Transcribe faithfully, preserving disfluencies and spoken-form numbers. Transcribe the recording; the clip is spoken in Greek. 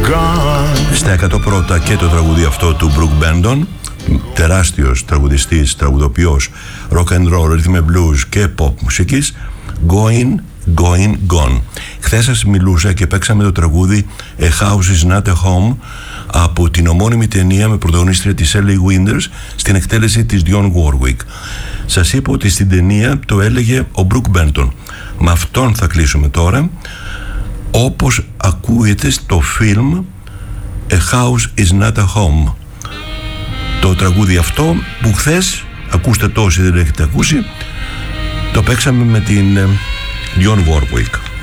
gone. Στα εκατό πρώτα και το τραγούδι αυτό του Brook Benton, τεράστιος τραγουδιστής, τραγουδοποιός rock and roll, rhythm and blues και pop μουσικής. Going, going, gone. Χθες σας μιλούσα και παίξαμε το τραγούδι A House is Not a Home από την ομώνυμη ταινία με πρωταγωνίστρια της Ellie Winters στην εκτέλεση της Dionne Warwick. Σας είπα ότι στην ταινία το έλεγε ο Brook Benton. Με αυτόν θα κλείσουμε τώρα, όπως ακούγεται στο φιλμ A House is Not a Home. Το τραγούδι αυτό που χθες, ακούστε το όσοι δεν έχετε ακούσει, το παίξαμε με την Dionne Warwick.